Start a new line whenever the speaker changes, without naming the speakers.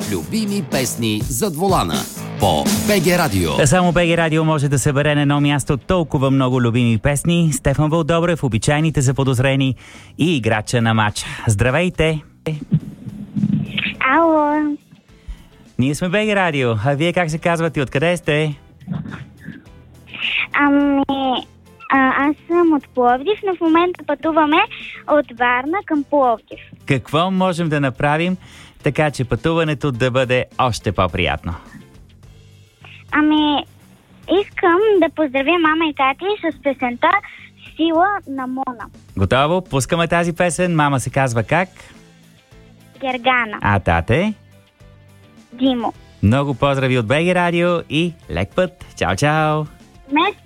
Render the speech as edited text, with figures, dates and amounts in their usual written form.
Любими песни зад волана по БГ Радио.
Само БГ Радио може да събере на едно място толкова много любими песни. Стефан Вълдобрев, обичайните заподозрени и играча на матча. Здравейте!
Ало.
Ние сме БГ Радио. А вие как се казвате? Откъде сте?
Аз съм от Пловдив, но в момента пътуваме от Варна към Пловдив.
Какво можем да направим, така че пътуването да бъде още по-приятно?
Искам да поздравя мама и тати с песента "Сила на Мона".
Готово? Пускаме тази песен. Мама се казва как?
Гергана.
А тате?
Димо.
Много поздрави от БГ Радио и лек път! Чао, чао!
Месец